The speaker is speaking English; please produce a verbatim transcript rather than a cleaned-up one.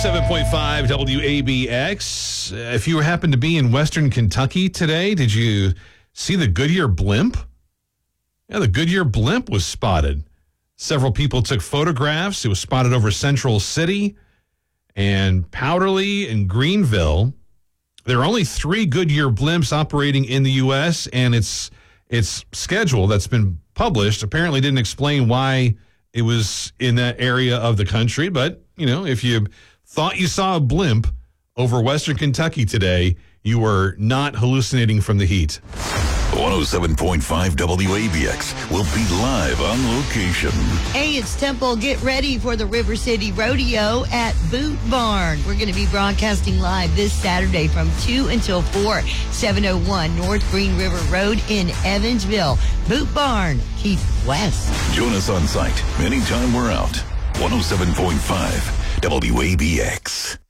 seven point five W A B X. Uh, if you happen to be in Western Kentucky today, did you see the Goodyear blimp? Yeah, the Goodyear blimp was spotted. Several people took photographs. It was spotted over Central City and Powderly and Greenville. There are only three Goodyear blimps operating in the U S, and its its schedule that's been published apparently didn't explain why it was in that area of the country. But, you know, if you thought you saw a blimp over Western Kentucky today, you were not hallucinating from the heat. one oh seven point five W A B X will be live on location. Hey, it's Temple. Get ready for the River City Rodeo at Boot Barn. We're going to be broadcasting live this Saturday from two until four, seven oh one North Green River Road in Evansville. Boot Barn, Keith West. Join us on site anytime we're out. one oh seven point five W A B X.